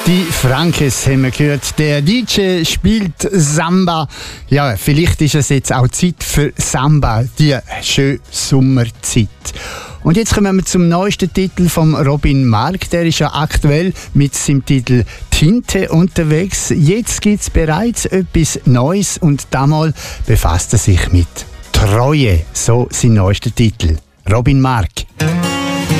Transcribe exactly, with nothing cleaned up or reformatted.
Die Frankes haben wir gehört. Der D J spielt Samba. Ja, vielleicht ist es jetzt auch Zeit für Samba, die schöne Sommerzeit. Und jetzt kommen wir zum neuesten Titel von Robin Mark. Der ist ja aktuell mit seinem Titel Tinte unterwegs. Jetzt gibt es bereits etwas Neues und damals befasst er sich mit Treue. So sein neuester Titel. Robin Mark.